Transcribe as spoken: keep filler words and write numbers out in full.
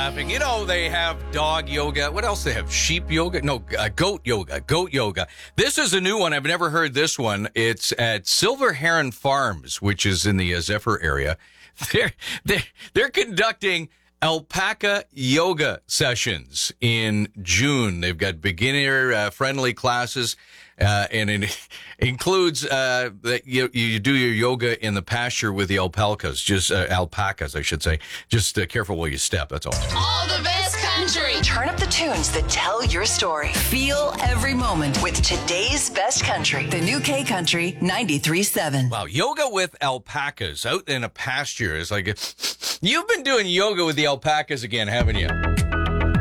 laughing. You know, they have dog yoga. What else they have? Sheep yoga? No, uh, goat yoga. Goat yoga. This is a new one. I've never heard this one. It's at Silver Heron Farms, which is in the uh, Zephyr area. They're, they're, they're conducting alpaca yoga sessions in June. They've got beginner uh, friendly classes, uh, and it includes uh, that you, you do your yoga in the pasture with the alpacas, just uh, alpacas, I should say. Just uh, careful where you step. That's all. All the best country. Turn up the tunes that tell your story. Feel every moment with today's best country. The new K Country ninety-three point seven. Wow, yoga with alpacas out in a pasture is like, you've been doing yoga with the alpacas again, haven't you?